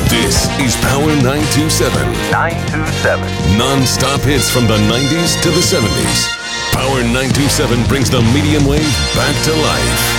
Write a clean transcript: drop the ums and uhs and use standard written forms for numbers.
This is Power 927. 927. Non-stop hits from the 90s to the 70s. Power 927 brings the medium wave back to life.